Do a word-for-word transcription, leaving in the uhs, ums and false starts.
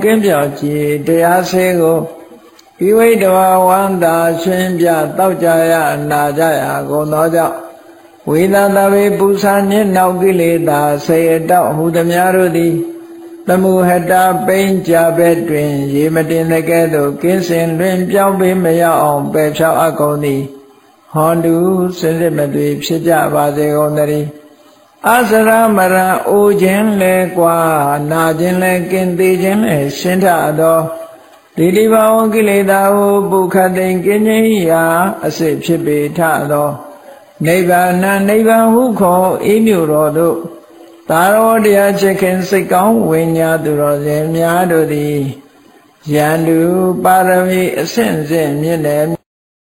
ကင်းပြောကြည်တရားဆေးကိုဤဝိတဝဝန္တာရှင်ပြတောက်ကြရနာကြရကုန်သောကြောင့်ဝိသတဝေပူဇာညစ်နောက်ကိလေသာဆေအတောက်ဟူသည်များတို့သည်သမုဟတာပိဉ္ကြဘက်တွင်ရေမတင်တဲ့ကဲ့သို့ကင်းစင်တွင်ပြောင်းပေးမရအောင်ပယ်ဖြောက်အပ်ကုန်သည်ဟောတုစင်စစ်မသွေဖြစ်ကြပါစေကုန်သတည်းအစရမရအိုခြင်းလဲကွာနာခြင်းလဲကင်းသေးခြင်းလဲရှင်းထသောဒီဒီဘာဝကိလေသာဟုပုခတ်သိင်ကင်းခြင်းရာအစစ်ဖြစ်ပေထသောနိဗ္ဗာန်နိဗ္ဗာန်ဟုခေါ်ဤမြို့တော်သို့သာရောတရားချစ်ခင်စိတ်ကောင်းဝိညာသူတော်စင်များတို့သည်ယန္တုပါရမီအဆင့်ဆင့်မြင့်တယ်